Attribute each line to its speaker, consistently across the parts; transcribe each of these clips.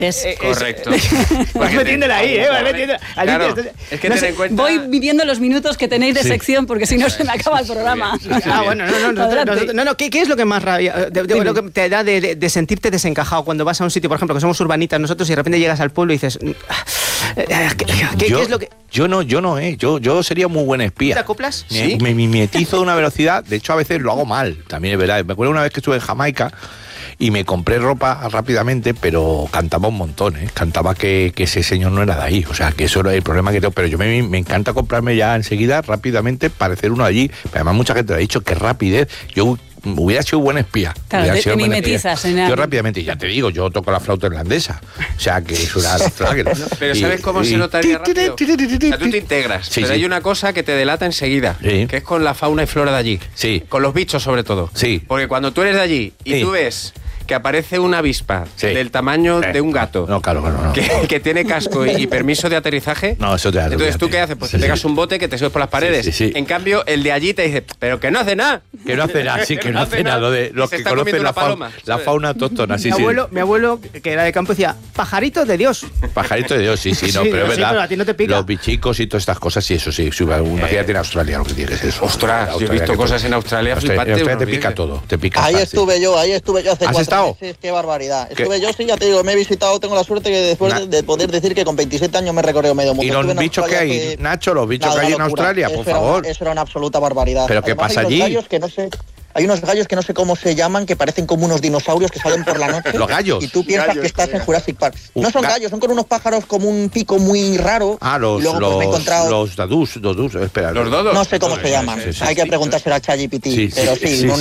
Speaker 1: Correcto.
Speaker 2: Vas metiéndola ahí, vas metiéndola.
Speaker 1: Claro, es que ten en cuenta...
Speaker 3: Voy midiendo los minutos que tenéis de sección, porque si no se me acaba el programa.
Speaker 2: Bueno, no. ¿Qué es lo que más rabia, lo que te da de sentirte desencajado cuando vas a un sitio, por ejemplo, que somos urbanitas nosotros y de repente llegas al pueblo y dices... ¿Qué es lo que...?
Speaker 4: Yo no, yo sería muy buen espía.
Speaker 2: ¿Te acoplas?
Speaker 4: ¿Sí? Me mimetizo de una velocidad, de hecho a veces lo hago mal, también es verdad. Me acuerdo una vez que estuve en Jamaica y me compré ropa rápidamente, pero cantaba un montón, cantaba que ese señor no era de ahí, o sea, que eso era el problema que tengo, pero yo me encanta comprarme ya enseguida, rápidamente, parecer uno allí, pero además mucha gente me ha dicho que rapidez, yo hubiera sido buen espía.
Speaker 3: Claro, te mimetizas en
Speaker 4: yo rápidamente, ya te digo, yo toco la flauta irlandesa, o sea, que es una...
Speaker 1: Pero ¿sabes cómo se notaría rápido? O sea, tú te integras, pero hay una cosa que te delata enseguida, que es con la fauna y flora de allí, con los bichos sobre todo, porque cuando tú eres de allí y tú ves que aparece una avispa del tamaño de un gato, que tiene casco y permiso de aterrizaje, entonces ¿tú qué haces? Pues te pegas un bote que te subes por las paredes. En cambio, el de allí te dice, pero que no hace nada.
Speaker 4: Que no hace nada, que no hace nada. Los que conocen la fauna autóctona.
Speaker 2: Mi abuelo, que era de campo, decía, pajaritos de Dios.
Speaker 4: Pajaritos de Dios, no, pero es verdad.
Speaker 2: Pero a ti no te pica.
Speaker 4: Los bichicos y todas estas cosas, sí, eso sí. Imagínate en Australia lo que tienes eso.
Speaker 1: Ostras, yo he visto cosas en Australia flipantes.
Speaker 4: Te pica todo, te pica.
Speaker 5: Ahí estuve yo hace 4 meses, qué barbaridad. Estuve yo, sí, ya te digo, me he visitado, tengo la suerte que después de poder decir que con 27 años me he recorrido medio mundo.
Speaker 4: ¿Y los bichos que hay, Nacho, los bichos que hay en Australia, por favor?
Speaker 5: Eso era una absoluta barbaridad.
Speaker 4: ¿Pero qué pasa allí?
Speaker 5: Hay unos gallos que no sé cómo se llaman, que parecen como unos dinosaurios que salen por la noche.
Speaker 4: ¿Los gallos?
Speaker 5: Y tú piensas que estás en Jurassic Park. No son gallos, son con unos pájaros como un pico muy raro.
Speaker 4: Los dadús, espera.
Speaker 1: ¿Los dodos?
Speaker 5: No sé cómo se llaman. Hay que preguntárselo a ChatGPT. Pero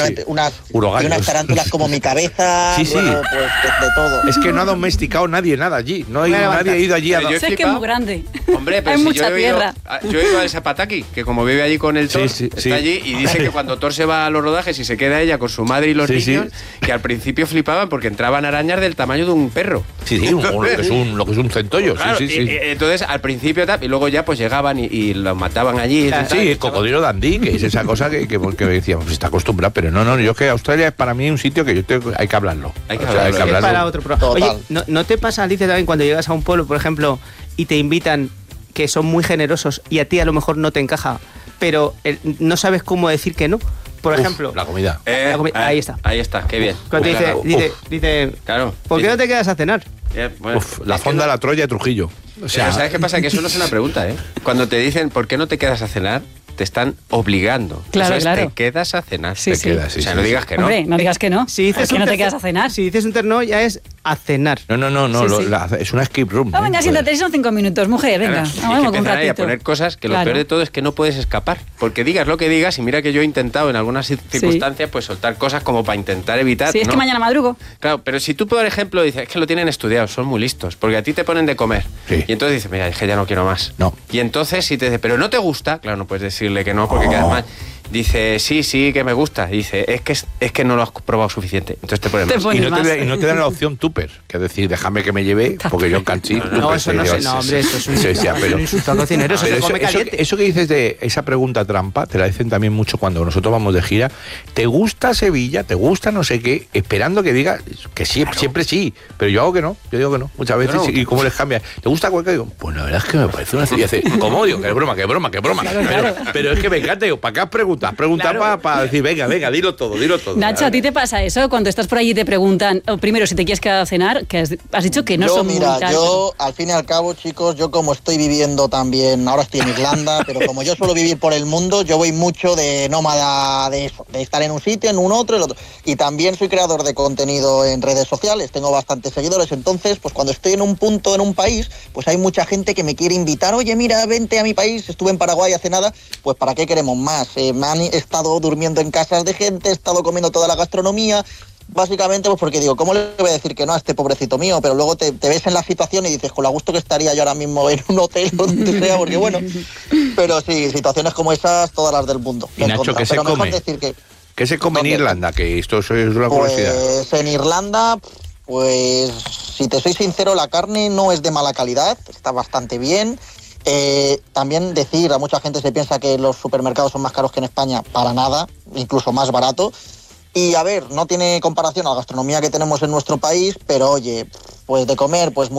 Speaker 5: unas tarántulas como mi cabeza. Luego, pues, de todo.
Speaker 4: Es que no ha domesticado nadie nada allí. Nadie ha ido allí a...
Speaker 3: Es que es muy grande.
Speaker 1: Hombre, pero
Speaker 3: hay
Speaker 1: si
Speaker 3: mucha tierra.
Speaker 1: Yo he ido a Zapataki, que como vive allí con el Thor, está allí y dice que cuando Thor se va a los rodajes y se queda ella con su madre y los niños, que al principio flipaban porque entraban arañas del tamaño de un perro.
Speaker 4: Lo que es un centollo.
Speaker 1: Claro, entonces al principio y luego ya pues llegaban y los mataban allí.
Speaker 4: El cocodrilo Dundee, que es esa cosa que decíamos, pues está acostumbrado, pero no, yo que Australia es para mí un sitio que hay que hablarlo. Hay que hablarlo.
Speaker 2: Es para otro programa. Oye, ¿no te pasa, Alicia, también cuando llegas a un pueblo, por ejemplo, y te invitan, que son muy generosos y a ti a lo mejor no te encaja, pero no sabes cómo decir que no? Por ejemplo,
Speaker 4: la comida.
Speaker 2: Ahí está.
Speaker 1: Ahí está, qué bien.
Speaker 2: Cuando dice,
Speaker 1: claro,
Speaker 2: ¿por qué no te quedas a cenar?
Speaker 4: La fonda de la Troya de Trujillo.
Speaker 1: O sea, ¿sabes qué pasa? Que eso no es una pregunta, Cuando te dicen, ¿por qué no te quedas a cenar? Te están obligando.
Speaker 3: Claro.
Speaker 1: Te quedas a cenar.
Speaker 4: Quedas,
Speaker 1: o sea, no digas que no.
Speaker 3: Hombre, no digas que no.
Speaker 2: Si dices
Speaker 3: que no te quedas a cenar.
Speaker 2: Si dices un terno, ya es a cenar.
Speaker 4: No. Es una escape room.
Speaker 3: Venga, siéntate, son 5 minutos, mujer, venga.
Speaker 1: Vamos un ratito. A poner cosas que lo peor de todo es que no puedes escapar. Porque digas lo que digas, y mira que yo he intentado en algunas circunstancias pues soltar cosas como para intentar evitar.
Speaker 3: Sí, es que mañana madrugo.
Speaker 1: Claro, pero si tú, por ejemplo, dices, es que lo tienen estudiado, son muy listos, porque a ti te ponen de comer. Y entonces dices, mira, es que ya no quiero más.
Speaker 4: No.
Speaker 1: Y entonces si te dice, pero no te gusta, claro, no puedes decirle que no, porque quedas mal. Dice, sí, que me gusta. Dice, es que no lo has probado suficiente. Entonces te pones más.
Speaker 4: Y no te dan la opción tupper, que es decir, déjame que me lleve, porque yo canchí.
Speaker 2: No, eso no sé, hombre, eso es un insulto al cocinero, eso se come caliente.
Speaker 4: Eso que dices de esa pregunta trampa, te la dicen también mucho cuando nosotros vamos de gira. ¿Te gusta Sevilla? ¿Te gusta no sé qué? Esperando que diga que sí, siempre sí, pero yo digo que no, muchas veces. ¿Y cómo les cambia? ¿Te gusta cualquiera? Digo, pues la verdad es que me parece una Sevilla. ¿Cómo? Digo, que broma. Pero es que me encanta, digo, ¿para qué has preguntado? Pregunta para decir, venga, dilo todo.
Speaker 3: Nacho, ¿a ti te pasa eso? Cuando estás por allí te preguntan, primero, si te quieres quedar a cenar, que has dicho que no son muy tal.
Speaker 5: Yo, al fin y al cabo, chicos, yo como estoy viviendo también, ahora estoy en Irlanda, pero como yo suelo vivir por el mundo, yo voy mucho de nómada de eso, de estar en un sitio, en un otro, el otro. Y también soy creador de contenido en redes sociales, tengo bastantes seguidores, entonces, pues cuando estoy en un punto, en un país, pues hay mucha gente que me quiere invitar, oye, mira, vente a mi país, estuve en Paraguay hace nada, pues ¿para qué queremos más? Me han estado durmiendo en casas de gente, he estado comiendo toda la gastronomía, básicamente pues porque digo, ¿cómo le voy a decir que no a este pobrecito mío? Pero luego te ves en la situación y dices, con lo gusto que estaría yo ahora mismo en un hotel o donde sea, porque bueno, pero sí, situaciones como esas, todas las del mundo.
Speaker 4: Y Nacho, ¿qué se come? ¿Qué se come en Irlanda? Que esto es una curiosidad.
Speaker 5: Pues en Irlanda, pues si te soy sincero, la carne no es de mala calidad, está bastante bien. También decir, a mucha gente se piensa que los supermercados son más caros que en España, para nada, incluso más barato. Y a ver, no tiene comparación a la gastronomía que tenemos en nuestro país, pero oye, pues de comer, pues